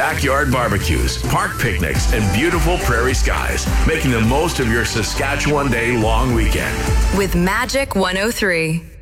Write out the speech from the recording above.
backyard barbecues, park picnics, and beautiful prairie skies, making the most of your Saskatchewan Day long weekend. With Magic 103.